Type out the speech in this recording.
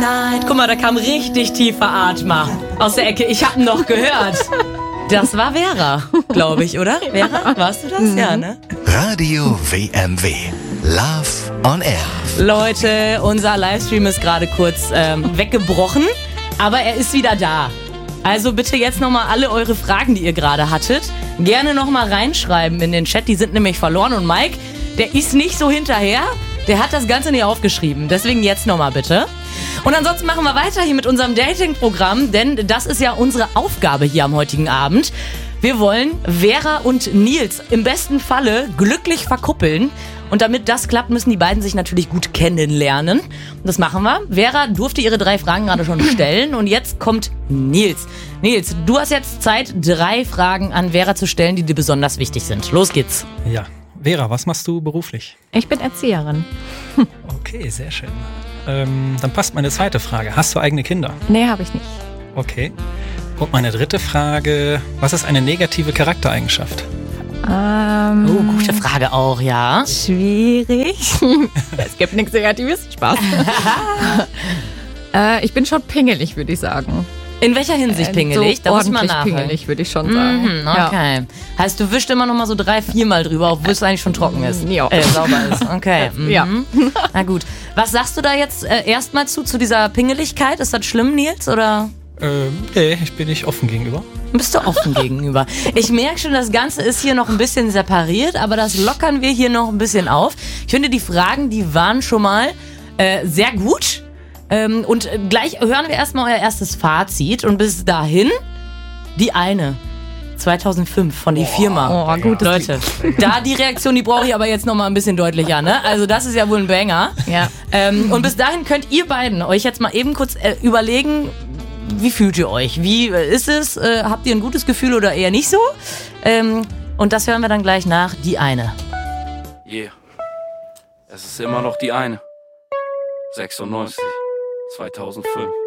Night. Guck mal, da kam richtig tiefer Atmer aus der Ecke. Ich hab ihn noch gehört. Das war Vera, glaube ich, oder? Vera, warst du das? Ja, ne? Radio WMW. Love on Air. Leute, unser Livestream ist gerade kurz weggebrochen, aber er ist wieder da. Also bitte jetzt nochmal alle eure Fragen, die ihr gerade hattet, gerne nochmal reinschreiben in den Chat. Die sind nämlich verloren. Und Mike, der ist nicht so hinterher. Der hat das Ganze nicht aufgeschrieben. Deswegen jetzt nochmal bitte. Und ansonsten machen wir weiter hier mit unserem Dating-Programm, denn das ist ja unsere Aufgabe hier am heutigen Abend. Wir wollen Vera und Nils im besten Falle glücklich verkuppeln. Und damit das klappt, müssen die beiden sich natürlich gut kennenlernen. Und das machen wir. Vera durfte ihre 3 Fragen gerade schon stellen. Und jetzt kommt Nils. Nils, du hast jetzt Zeit, 3 Fragen an Vera zu stellen, die dir besonders wichtig sind. Los geht's. Ja. Vera, was machst du beruflich? Ich bin Erzieherin. Okay, sehr schön. Dann passt meine zweite Frage. Hast du eigene Kinder? Nee, habe ich nicht. Okay. Und meine dritte Frage. Was ist eine negative Charaktereigenschaft? Gute Frage auch, ja. Schwierig. Es gibt nichts Negatives. Spaß. Ich bin schon pingelig, würde ich sagen. In welcher Hinsicht pingelig? So Da muss man ordentlich nachhören. pingelig, würde ich schon sagen. Okay. Heißt, du wischst immer noch mal so 3-4 Mal drüber, obwohl es eigentlich schon trocken ist. Ja. Sauber ist. Okay. Ja. Na gut. Was sagst du da jetzt erstmal zu dieser Pingeligkeit? Ist das schlimm, Nils? Oder? Nee, ich bin nicht offen gegenüber. Bist du offen gegenüber? Ich merke schon, das Ganze ist hier noch ein bisschen separiert, aber das lockern wir hier noch ein bisschen auf. Ich finde, die Fragen, die waren schon mal sehr gut. Und gleich hören wir erstmal euer erstes Fazit. Und bis dahin, die eine. 2005 von die Firma. Oh, gut, Leute, da die Reaktion, die brauche ich aber jetzt noch mal ein bisschen deutlicher, ne? Also das ist ja wohl ein Banger. Ja. Und bis dahin könnt ihr beiden euch jetzt mal eben kurz überlegen, wie fühlt ihr euch? Wie ist es? Habt ihr ein gutes Gefühl oder eher nicht so? Und das hören wir dann gleich nach, die eine. Yeah, es ist immer noch die eine. 96, 2005.